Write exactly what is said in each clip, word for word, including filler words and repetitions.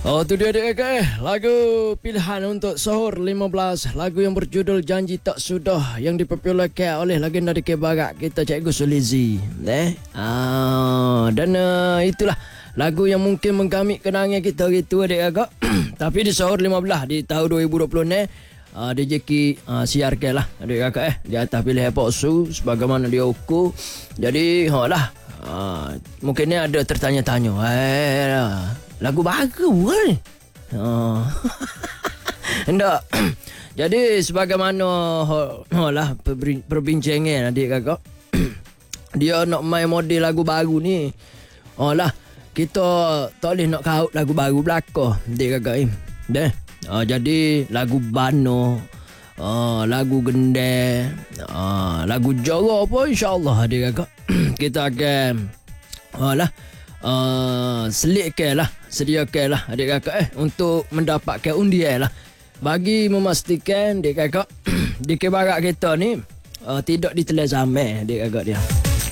Oh tu dia adik eh. Lagu pilihan untuk Sohor lima belas. Lagu yang berjudul Janji Tak Sudah, yang dipopularkan oleh legenda D K Barat kita Cikgu Sulizi. Eh? Ah, dan uh, itulah lagu yang mungkin menggamit kenangan kita gitu adik agak. Tapi di Sohor lima belas di tahun dua ribu dua puluh ni uh, D J K uh, siarkan lah adik kakak eh di atas pilihan Pak Su sebagaimana dia ukur. Jadi ha lah uh, mungkin ni ada tertanya-tanya eh lagu baru kan. Oh. Endak. Jadi sebagaimana oh, oh lah perbincangan adik kakak. Dia nak main model lagu baru ni. Oh lah kita tak boleh nak kaut lagu baru belaka adik kakak ni. Deh. Oh, jadi lagu Bano, oh, lagu Gendeh, oh, lagu Jara pun insya-Allah adik kakak. Kita akan oh lah Uh, selitkan lah, sediakan lah adik kakak eh untuk mendapatkan undian lah bagi memastikan adik kakak D K Barat kita ni uh, tidak ditelan zaman adik kakak dia.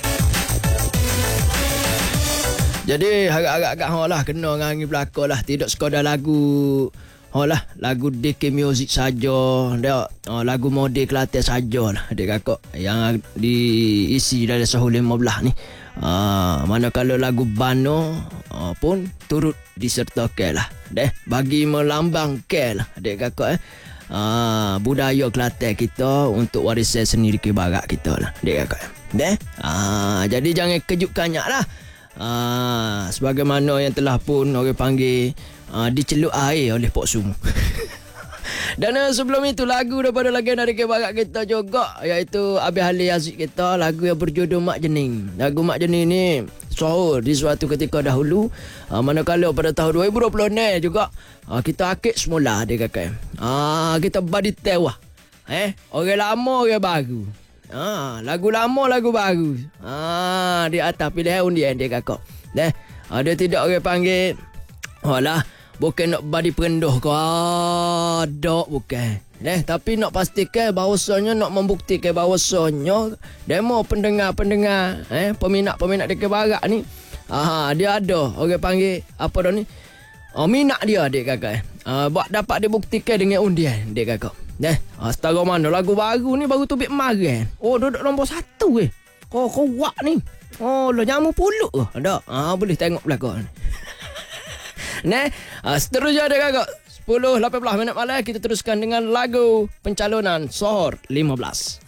Jadi harap-harap hang lah kena ngangi belaka lah, tidak sekadar lagu oh lah lagu D K Music saja, dia oh, lagu model Kelantan saja lah adik kakak yang diisi dari Sohor lima belas ni. Ah, manakala lagu Bano ah, pun turut disertakan lah deh bagi melambangkan lah adik kakak eh ah, budaya Kelantan kita untuk warisan seni D K Barat kita lah adik kakak deh. Ah, jadi jangan kejutkannya lah ah, sebagaimana yang telah pun orang panggil ah, dicelup air oleh Pok Sum. Dan uh, sebelum itu lagu daripada legenda D K Barat kita juga, iaitu Abih Ali Aziz kita, lagu yang berjudul Mak Jening. Lagu Mak Jening ni Sohor di suatu ketika dahulu, uh, manakala pada tahun dua ribu dua puluh ni juga uh, kita akid semula dia kakak. Ah uh, kita badi tewah. Eh, orang lama orang baru. Ah, lagu lama lagu baru. Ah, di atas pilihan undian dia kakak. Deh, ada uh, tidak orang panggil walah bukan nak badi perendah ke ada bukan. Eh, tapi nak pastikan bahawasanya nak membuktikan bahawasanya demo pendengar-pendengar eh peminat-peminat D K Barat ni ah dia ada orang panggil apa dah ni? Oh, minat dia adik kakak eh. Ah, buat dapat dibuktikan dengan undian adik kakak. Eh, ah, setara mana lagu baru ni baru terbit kemarin. Oh, duduk nombor satu eh. Oh, kuat ni. Oh, lo nyamu puluk ke? Ada. Ah, boleh tengok belakang. Nah, uh, seterusnya ada kakak sepuluh lapan belas minit malam kita teruskan dengan lagu pencalonan Sohor lima belas.